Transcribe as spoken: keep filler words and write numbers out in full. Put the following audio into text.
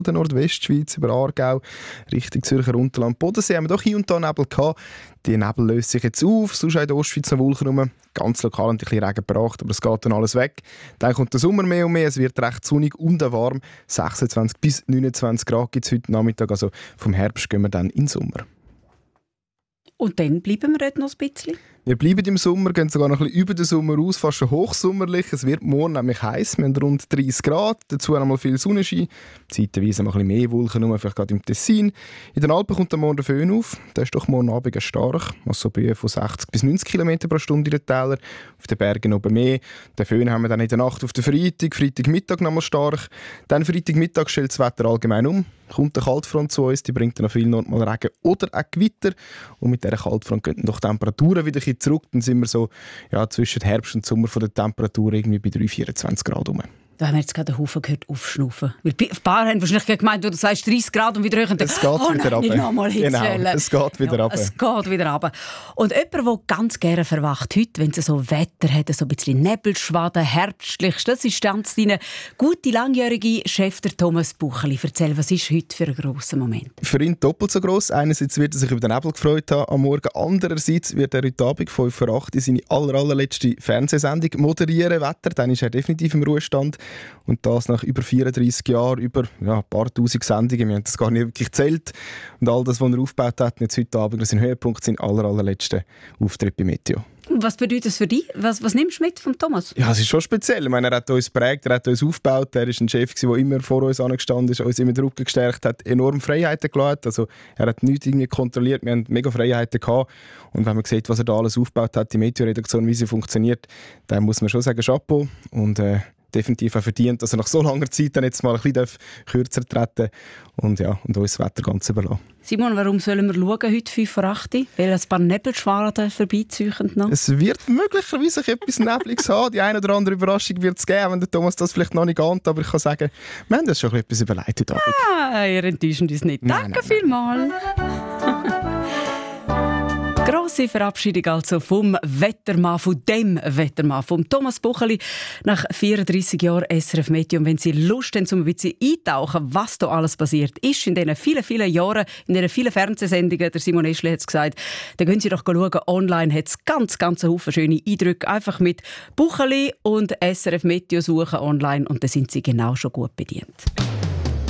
der Nordwestschweiz über Aargau, Richtung Zürcher Unterland, Bodensee haben wir doch hier und da Nebel gehabt. Die Nebel löst sich jetzt auf, sonst auch in der Ostschweiz noch Wolken rum. Ganz lokal ein bisschen Regen gebracht, aber es geht dann alles weg. Dann kommt der Sommer mehr und mehr, es wird recht sonnig und warm. sechsundzwanzig bis neunundzwanzig Grad gibt es heute Nachmittag, also vom Herbst gehen wir dann in den Sommer. Und dann bleiben wir dort noch ein bisschen? Wir bleiben im Sommer, gehen sogar noch ein bisschen über den Sommer aus, fast schon hochsommerlich. Es wird morgen nämlich heiß, wir haben rund dreißig Grad, dazu noch mal viel Sonnenschein, zeitweise noch ein bisschen mehr Wolken, nur vielleicht gerade im Tessin. In den Alpen kommt der Morgen der Föhn auf, der ist doch morgen Abend stark, also Böen von sechzig bis neunzig Kilometer pro Stunde in den Tälern, auf den Bergen oben mehr. Den Föhn haben wir dann in der Nacht auf den Freitag, Freitagmittag noch mal stark. Dann Freitagmittag stellt das Wetter allgemein um, kommt eine Kaltfront zu uns, die bringt dann an vielen Orten mal Regen oder auch Gewitter. Und mit dieser Kaltfront gehen doch die Temperaturen wieder ein bisschen zurück. Dann sind wir so ja, zwischen Herbst und Sommer von der Temperatur irgendwie bei drei bis vierundzwanzig Grad rum. Da haben wir jetzt gerade einen Haufen gehört, aufschnaufen. Weil ein paar haben wahrscheinlich gemeint, du sagst dreißig Grad und wieder höher. Es geht oh, wieder runter. Genau, es geht wieder ja, runter. Es geht wieder runter. Und jemand, der ganz gerne verwacht heute, wenn es so Wetter hat, so ein bisschen Nebelschwaden, herbstlich, das ist ganz dein gute, langjährige Chef, der Thomas Bucheli. Erzähl, was ist heute für ein grosser Moment? Für ihn doppelt so gross. Einerseits wird er sich über den Nebel gefreut haben am Morgen. Andererseits wird er heute Abend fünf vor acht seine aller, allerletzte Fernsehsendung moderieren. Wetter, dann ist er definitiv im Ruhestand. Und das nach über vierunddreissig Jahren, über ja, ein paar tausend Sendungen. Wir haben das gar nicht wirklich gezählt. Und all das, was er aufgebaut hat, jetzt heute Abend, das sind Höhepunkt, sein aller, allerletzter Auftritt bei Meteo. Was bedeutet das für dich? Was, was nimmst du mit von Thomas? Ja, es ist schon speziell. Ich meine, er hat uns geprägt, er hat uns aufgebaut. Er war ein Chef, der immer vor uns angestanden ist, uns immer den Rücken gestärkt hat, enorm Freiheiten gelassen. Also, er hat nichts irgendwie kontrolliert. Wir hatten mega Freiheiten gehabt. Und wenn man sieht, was er da alles aufgebaut hat, die Meteo-Redaktion, wie sie funktioniert, dann muss man schon sagen, Chapeau. Und äh, definitiv auch verdient, dass er nach so langer Zeit dann jetzt mal ein bisschen kürzer treten und, ja, und uns das Wetter ganz überlassen. Simon, warum sollen wir schauen, heute fünf vor acht? Weil ein paar Nebelschwaden vorbeiziehen noch? Es wird möglicherweise etwas Nebliges haben. Die eine oder andere Überraschung wird es geben, wenn der Thomas das vielleicht noch nicht ahnt. Aber ich kann sagen, wir haben das schon etwas überlegt heute Abend. Ah, ihr enttäuscht uns nicht. Nein, Danke vielmals. Grosse Verabschiedung also vom Wettermann, von dem Wettermann, vom Thomas Bucheli nach vierunddreissig Jahren S R F Meteo. Und wenn Sie Lust haben, um ein bisschen eintauchen, was da alles passiert ist in diesen vielen, vielen Jahren, in diesen vielen Fernsehsendungen, der Simon Eschli hat es gesagt, dann gehen Sie doch schauen. Online hat es ganz, ganz einen Haufen schöne Eindrücke. Einfach mit Bucheli und S R F Meteo suchen online und dann sind Sie genau schon gut bedient.